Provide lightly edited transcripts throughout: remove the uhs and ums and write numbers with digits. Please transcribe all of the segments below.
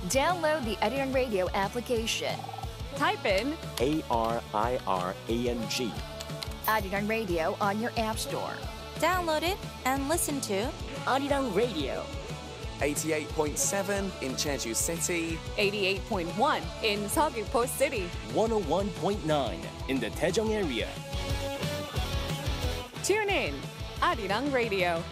Download the Arirang Radio application. Type in ARIRANG. Arirang Radio on your app store. Download it and listen to Arirang Radio. 88.7 in Jeju City, 88.1 in Seogwipo City, 101.9 in the Daejeong area. Tune in, Arirang Radio.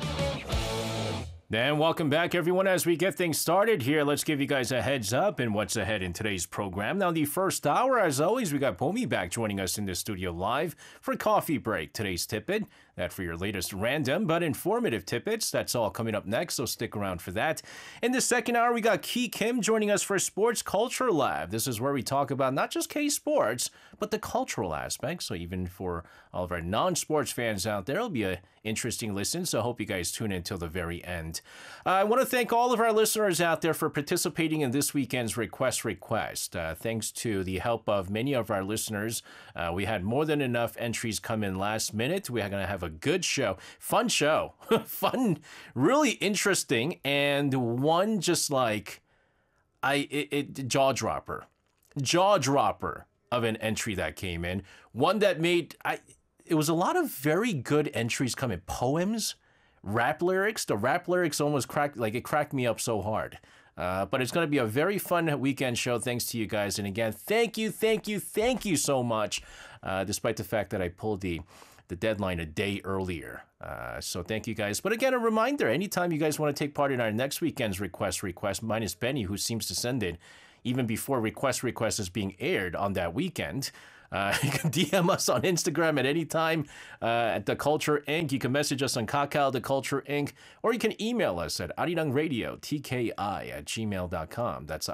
And welcome back, everyone. As we get things started here, let's give you guys a heads up in what's ahead in today's program. Now, the first hour, as always, we got Pomi back joining us in the studio live for Coffee Break. Today's tidbit, that for your latest random but informative tidbits. That's all coming up next, so stick around for that. In the second hour, we got Ki Kim joining us for Sports Culture Lab. This is where we talk about not just K-sports, but the cultural aspect. So even for all of our non-sports fans out there, it'll be an interesting listen. So I hope you guys tune in till the very end. I want to thank all of our listeners out there for participating in this weekend's Request. Thanks to the help of many of our listeners, we had more than enough entries come in last minute. We are going to have a good show, fun, really interesting, and one just like jaw dropper of an entry that came in. One that it was a lot of very good entries coming. Poems, rap lyrics. The rap lyrics almost cracked me up so hard. But it's going to be a very fun weekend show thanks to you guys. And again, thank you so much, despite the fact that I pulled the deadline a day earlier. So thank you guys. But again, a reminder, anytime you guys want to take part in our next weekend's request, minus Benny, who seems to send it even before request is being aired on that weekend. You can DM us on Instagram at any time at The Culture Inc. You can message us on Kakao, The Culture Inc. Or you can email us at arirangradio@gmail.com. That's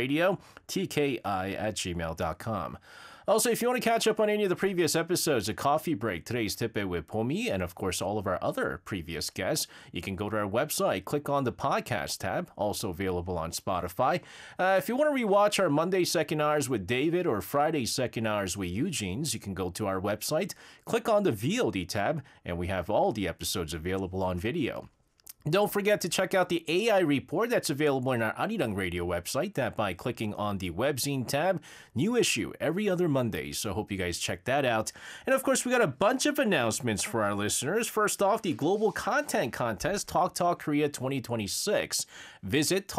arirangradio@gmail.com. Also, if you want to catch up on any of the previous episodes of Coffee Break, today's tidbit with Pomi, and of course all of our other previous guests, you can go to our website, click on the podcast tab, also available on Spotify. If you want to rewatch our Monday second hours with David or Friday second hours with Eugene's, you can go to our website, click on the VOD tab, and we have all the episodes available on video. Don't forget to check out the AI report that's available in our Arirang Radio website, that by clicking on the webzine tab. New issue every other Monday, so hope you guys check that out. And of course, we got a bunch of announcements for our listeners. First off, the Global Content Contest, Talk Talk Korea 2026. Visit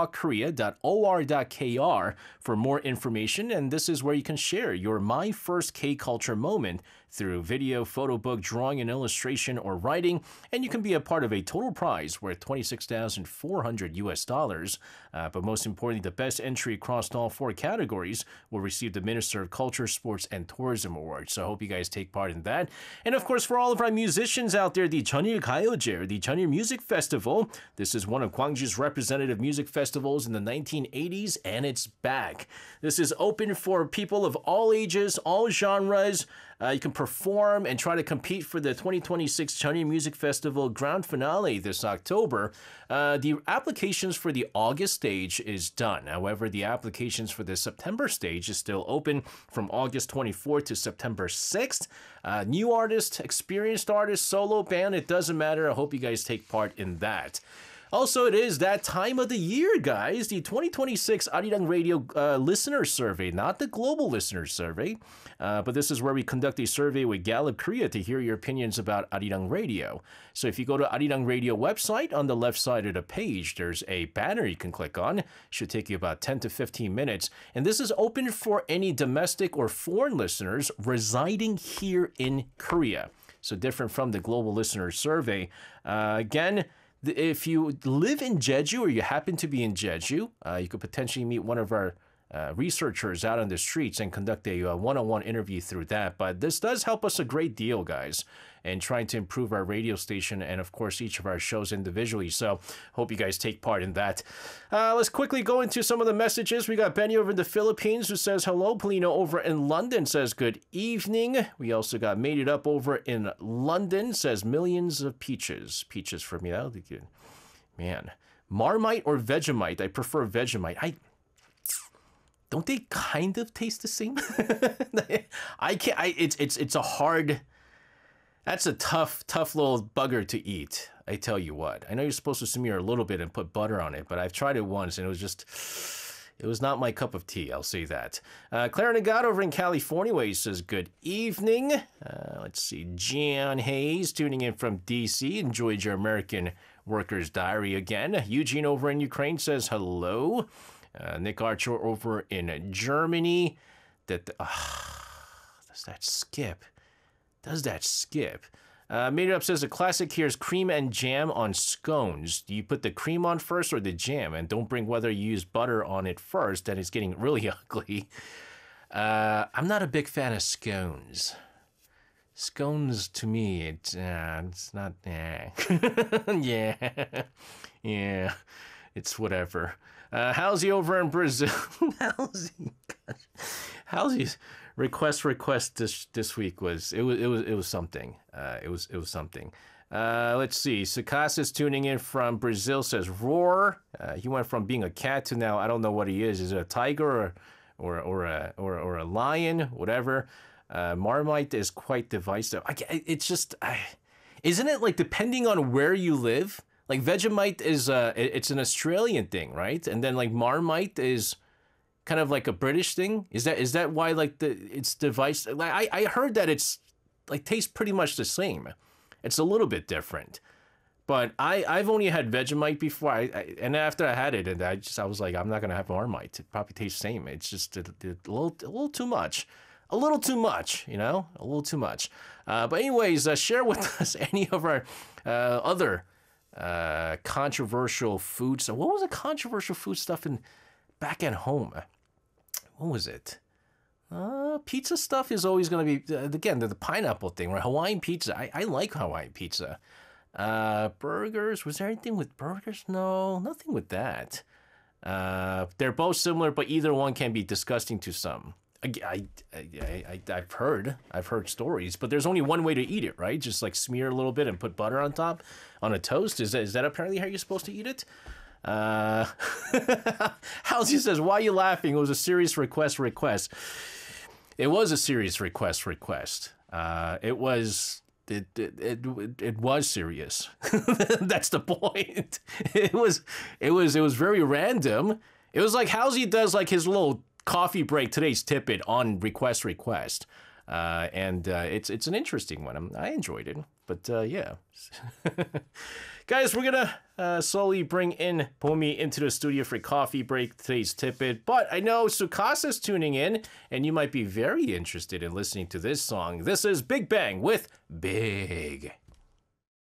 talktalkkorea.or.kr for more information, and this is where you can share your My First K-Culture moment through video, photo book, drawing, and illustration, or writing, and you can be a part of a total prize worth $26,400. But most importantly, the best entry across all four categories will receive the Minister of Culture, Sports, and Tourism Award. So I hope you guys take part in that. And of course, for all of our musicians out there, the Jeonnil Gayeoje, the Jeonnil Music Festival. This is one of Gwangju's representative music festivals in the 1980s, and it's back. This is open for people of all ages, all genres. You can perform and try to compete for the 2026 Jeonnil Music Festival Grand Finale this October. The applications for the August stage is done. However, the applications for the September stage is still open from August 24th to September 6th. New artist, experienced artist, solo band, it doesn't matter. I hope you guys take part in that. Also, it is that time of the year, guys. The 2026 Arirang Radio listener survey, not the global listener survey, but this is where we conduct a survey with Gallup Korea to hear your opinions about Arirang Radio. So if you go to Arirang Radio website, on the left side of the page, there's a banner you can click on. It should take you about 10 to 15 minutes. And this is open for any domestic or foreign listeners residing here in Korea. So different from the global listener survey. Again, if you live in Jeju or you happen to be in Jeju, you could potentially meet one of our researchers out on the streets and conduct a one-on-one interview through that. But this does help us a great deal, guys, in trying to improve our radio station and, of course, each of our shows individually. So hope you guys take part in that. Let's quickly go into some of the messages. We got Benny over in the Philippines who says hello. Polino over in London says good evening. We also got Made It Up over in London, says millions of peaches. Peaches for me. That'll be good. Man. Marmite or Vegemite? I prefer Vegemite. Don't they kind of taste the same? I can't. It's a hard. That's a tough little bugger to eat. I tell you what. I know you're supposed to smear a little bit and put butter on it, but I've tried it once and it was not my cup of tea, I'll say that. Clara Nagat over in California says, good evening. Let's see, Jan Hayes tuning in from D.C. Enjoyed your American Workers' Diary again. Eugene over in Ukraine says, hello. Nick Archer over in Germany. Does that skip? Made It Up says, a classic here is cream and jam on scones. Do you put the cream on first or the jam? And don't bring whether you use butter on it first, then it's getting really ugly. I'm not a big fan of scones. Scones, to me, it's not, yeah, it's whatever. Halsey over in Brazil. Halsey's request this week was something. It was something. Let's see. Sukasa's tuning in from Brazil says roar. He went from being a cat to now I don't know what he is. Is it a tiger or a lion? Whatever. Marmite is quite divisive. It's just isn't it like depending on where you live? Like Vegemite is it's an Australian thing, right? And then like Marmite is kind of like a British thing. Is that why like it's divisive? Like I heard that it's like tastes pretty much the same. It's a little bit different. But I've only had Vegemite before. And after I had it, and I was like, I'm not gonna have Marmite. It probably tastes the same. It's just a little too much. A little too much, you know? A little too much. But anyways, share with us any of our other controversial food stuff. What was the controversial food stuff back at home? What was it? Pizza stuff is always going to be, again, the pineapple thing, right? Hawaiian pizza. I like Hawaiian pizza. Burgers. Was there anything with burgers? No, nothing with that. They're both similar, but either one can be disgusting to some. I've heard stories, but there's only one way to eat it, right? Just like smear a little bit and put butter on top on a toast. Is that apparently how you're supposed to eat it? Halsey says, why are you laughing? It was a serious request. It was a serious request. It was serious. That's the point. It was very random. It was like Halsey does like his little coffee break, today's Tippet on request. And it's an interesting one. I enjoyed it, but yeah. Guys, we're gonna slowly bring in Pomi into the studio for coffee break, today's Tippet. But I know Sukasa's tuning in, and you might be very interested in listening to this song. This is Big Bang with Big.